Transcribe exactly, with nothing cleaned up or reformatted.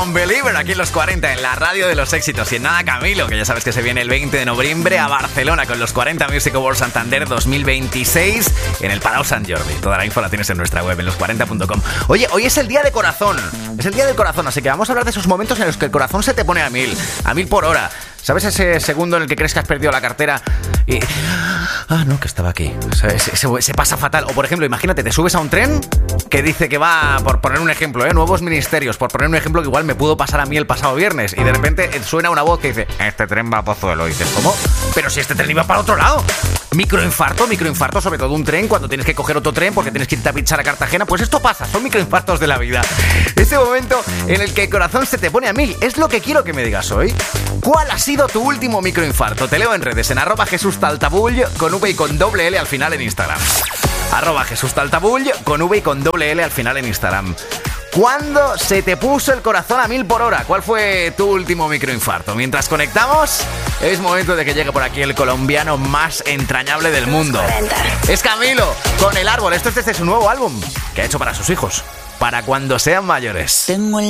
Non-Believer aquí en los cuarenta, en la radio de los éxitos. Y en nada, Camilo, que ya sabes que se viene el veinte de noviembre a Barcelona con los cuarenta Music Awards Santander dos mil veintiséis en el Palau Sant Jordi. Toda la info la tienes en nuestra web, en los cuarenta punto com. Oye, hoy es el día de corazón. Es el día del corazón, así que vamos a hablar de esos momentos en los que el corazón se te pone a mil, a mil por hora. ¿Sabes ese segundo en el que crees que has perdido la cartera y... ah, no, que estaba aquí. Se, se, se pasa fatal. O, por ejemplo, imagínate, te subes a un tren que dice que va, por poner un ejemplo, ¿eh? Nuevos ministerios, por poner un ejemplo que igual me pudo pasar a mí el pasado viernes, y de repente suena una voz que dice, este tren va a Pozuelo. Y dices, ¿cómo? Pero si este tren iba para otro lado. Microinfarto, microinfarto, sobre todo un tren, cuando tienes que coger otro tren porque tienes que irte a pinchar a Cartagena. Pues esto pasa, son microinfartos de la vida. Ese momento en el que el corazón se te pone a mil, es lo que quiero que me digas hoy. ¿Cuál ha sido tu último microinfarto? Te leo en redes, en arroba Jesús Taltabull, con V y con doble L al final en Instagram. Arroba Jesús Taltabull, con V y con doble L al final en Instagram. ¿Cuándo se te puso el corazón a mil por hora? ¿Cuál fue tu último microinfarto? Mientras conectamos, es momento de que llegue por aquí el colombiano más entrañable del mundo. Es Camilo, con El Árbol. Esto es desde su nuevo álbum, que ha hecho para sus hijos, para cuando sean mayores. Tengo el